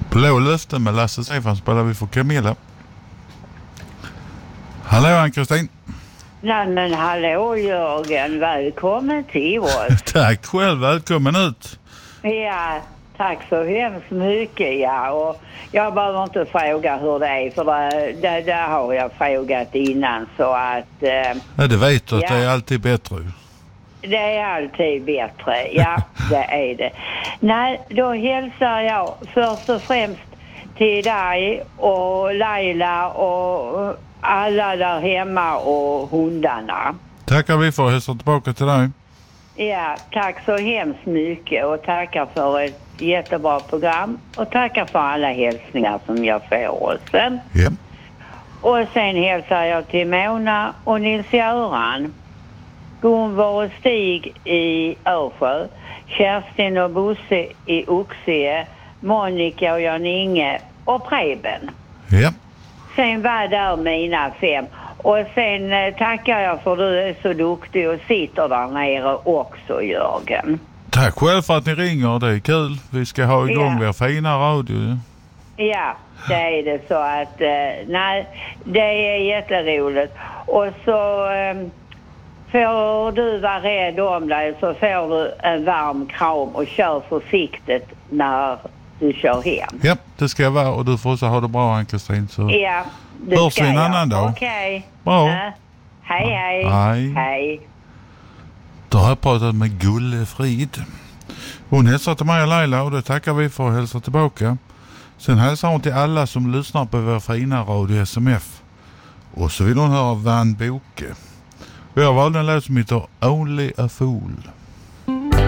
Blå löften med Lasse Stefan spelar vi för Camilla. Hallå Ann-Kristin. Nej men hallå Jörgen, välkommen till oss. Tack själv, välkommen ut. Ja, tack så hemskt mycket ja. Och jag behöver inte fråga hur det är för det har jag frågat innan så att... Ja, det vet du att det är alltid bättre. Det är alltid bättre, ja det är det. Nej, då hälsar jag först och främst till dig och Laila och alla där hemma och hundarna. Tackar vi för att hälsa tillbaka till dig. Ja, tack så hemskt mycket och tackar för ett jättebra program och tackar för alla hälsningar som jag får och sen. Ja. Och sen hälsar jag till Mona och Nils-Göran, Gunvor och Stig i Örsjö, Kerstin och Bosse i Oxie, Monica och Jan-Inge och Preben. Ja. Sen var där mina 5. Och sen tackar jag för att du är så duktig och sitter där nere också, Jörgen. Tack själv för att ni ringer, det är kul. Vi ska ha igång vår fina radio. Ja, det är det så att, nej, det är jätteroligt. Och så får du vara rädd om dig så får du en varm kram och kör försiktigt när du kör hem. Ja, det ska jag vara och du får också ha det bra Ann-Kristin. Så... Ja, det hörs ska vi en jag. annan dag. Okej. Bra. Hej, hej. Hej. Hej. Då har jag pratat med Gullefrid. Hon hälsar till mig och Laila och det tackar vi för att hälsa tillbaka. Sen hälsar hon till alla som lyssnar på vår fina radio SMF. Och så vill hon höra Van Boke. Vi har valt en låt som heter Only a Fool.